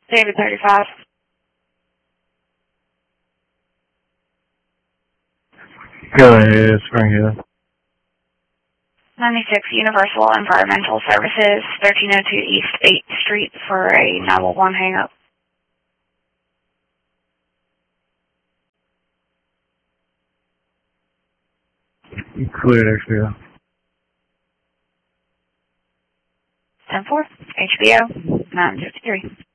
David 35. Go ahead, Spring Hill. 96 Universal Environmental Services, 1302 East 8th Street for a 911 hang-up. Cleared XBO. 10-4, HBO, 953.